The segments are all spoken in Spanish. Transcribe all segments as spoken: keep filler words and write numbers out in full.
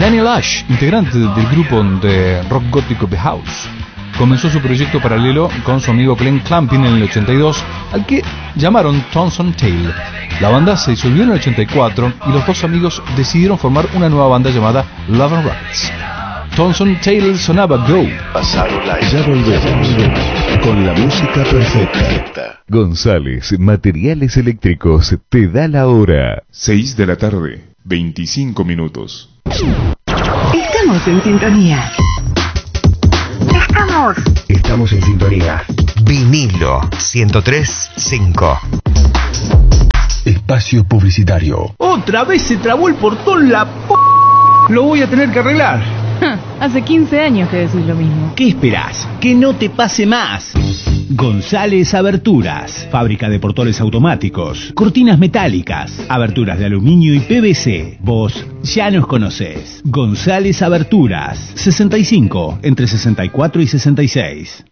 Daniel Ash, integrante del grupo de rock gótico The House, comenzó su proyecto paralelo con su amigo Glenn Clampin en el ochenta y dos, al que llamaron Tones and Tail. La banda se disolvió en el ochenta y cuatro y los dos amigos decidieron formar una nueva banda llamada Love and Rockets. Tones and Tail sonaba Go. Ya volvemos con la música perfecta. González Materiales Eléctricos te da la hora. seis de la tarde, veinticinco minutos. Estamos en sintonía. Estamos. Estamos en sintonía. Vinilo ciento tres punto cinco. Espacio publicitario. Otra vez se trabó el portón, la p... Lo voy a tener que arreglar. Hace quince años que decís lo mismo. ¿Qué esperás? Que no te pase más. González Aberturas, fábrica de portones automáticos, cortinas metálicas, aberturas de aluminio y P V C. Vos ya nos conocés. González Aberturas, sesenta y cinco, entre sesenta y cuatro y sesenta y seis.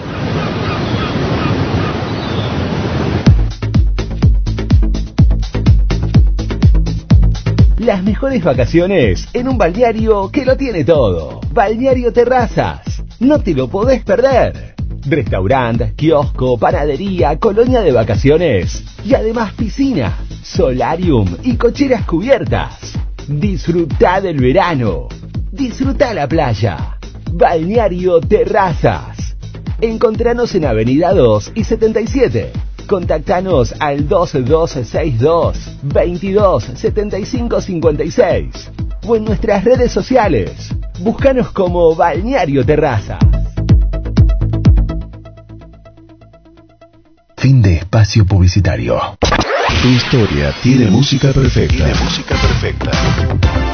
Las mejores vacaciones en un balneario que lo tiene todo. Balneario Terrazas. No te lo podés perder. Restaurante, kiosco, panadería, colonia de vacaciones y además piscina, solarium y cocheras cubiertas. Disfrutá del verano. Disfrutá la playa. Balneario Terrazas. Encontranos en Avenida dos y setenta y siete. Contactanos al dos dos seis dos, veintidós, setenta y cinco cincuenta y seis o en nuestras redes sociales. Búscanos como Balneario Terraza. Fin de espacio publicitario. Tu historia tiene música perfecta. Tiene música perfecta.